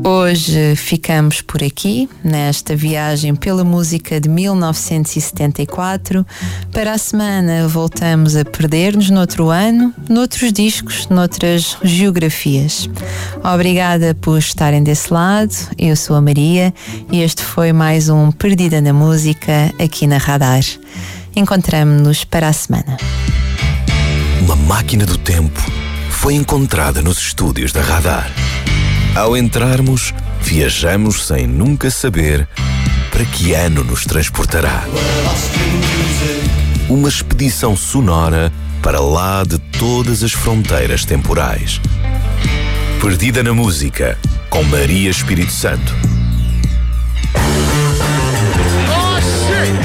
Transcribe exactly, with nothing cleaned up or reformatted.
Hoje ficamos por aqui, nesta viagem pela música de mil novecentos e setenta e quatro. Para a semana voltamos a perder-nos noutro ano, noutros discos, noutras geografias. Obrigada por estarem desse lado. Eu sou a Maria e este foi mais um Perdida na Música aqui na Radar. Encontramo-nos para a semana. Uma máquina do tempo foi encontrada nos estúdios da Radar. Ao entrarmos, viajamos sem nunca saber para que ano nos transportará. Uma expedição sonora para lá de todas as fronteiras temporais. Perdida na Música, com Maria Espírito Santo.